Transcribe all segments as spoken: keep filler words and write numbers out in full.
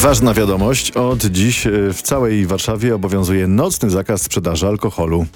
Ważna wiadomość. Od dziś w całej Warszawie obowiązuje nocny zakaz sprzedaży alkoholu.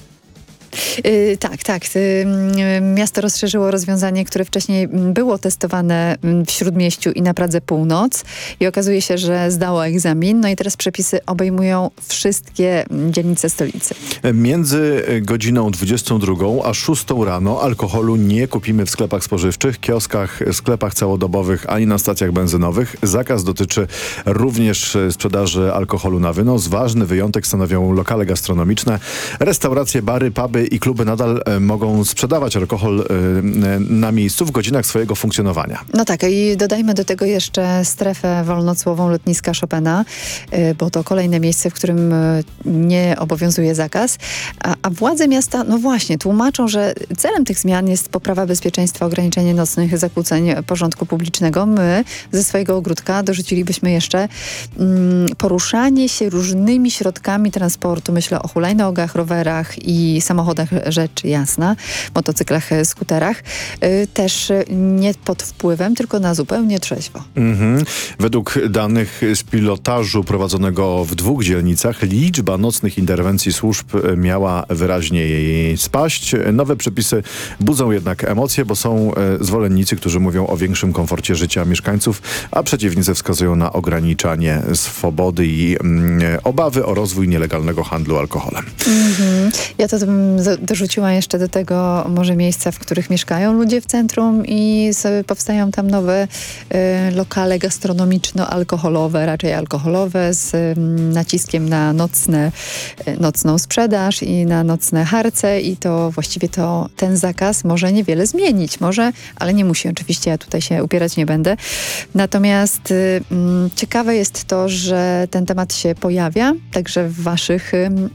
Yy, tak, tak. Yy, miasto rozszerzyło rozwiązanie, które wcześniej było testowane w Śródmieściu i na Pradze Północ i okazuje się, że zdało egzamin. No i teraz przepisy obejmują wszystkie dzielnice stolicy. Między godziną dwudziestą drugą a szóstą rano alkoholu nie kupimy w sklepach spożywczych, kioskach, sklepach całodobowych ani na stacjach benzynowych. Zakaz dotyczy również sprzedaży alkoholu na wynos. Ważny wyjątek stanowią lokale gastronomiczne. Restauracje, bary, puby i kluby nadal e, mogą sprzedawać alkohol e, na miejscu w godzinach swojego funkcjonowania. No tak, i dodajmy do tego jeszcze strefę wolnocłową lotniska Chopina, y, bo to kolejne miejsce, w którym y, nie obowiązuje zakaz. A, a władze miasta, no właśnie, tłumaczą, że celem tych zmian jest poprawa bezpieczeństwa, ograniczenie nocnych zakłóceń porządku publicznego. My ze swojego ogródka dorzucilibyśmy jeszcze mm, poruszanie się różnymi środkami transportu. Myślę o hulajnogach, rowerach i samochodach, rzecz jasna, motocyklach, skuterach. Y, też nie pod wpływem, tylko na zupełnie trzeźwo. Mhm. Według danych z pilotażu prowadzonego w dwóch dzielnicach liczba nocnych interwencji służb miała wyraźnie jej spaść. Nowe przepisy budzą jednak emocje, bo są zwolennicy, którzy mówią o większym komforcie życia mieszkańców, a przeciwnicy wskazują na ograniczanie swobody i mm, obawy o rozwój nielegalnego handlu alkoholem. Mhm. Ja to bym dorzuciła jeszcze do tego może miejsca, w których mieszkają ludzie w centrum i sobie powstają tam nowe y, lokale gastronomiczno-alkoholowe, raczej alkoholowe z y, naciskiem na nocne, y, nocną sprzedaż i na nocne harce i to właściwie to ten zakaz może niewiele zmienić. Może, ale nie musi. Oczywiście ja tutaj się upierać nie będę. Natomiast y, y, ciekawe jest to, że ten temat się pojawia także w waszych y,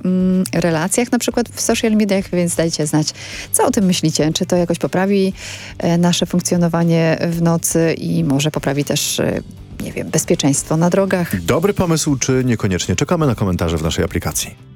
y, relacjach, na przykład w social mediach, więc dajcie znać, co o tym myślicie. Czy to jakoś poprawi e, nasze funkcjonowanie w nocy i może poprawi też, e, nie wiem, bezpieczeństwo na drogach? Dobry pomysł, czy niekoniecznie? Czekamy na komentarze w naszej aplikacji.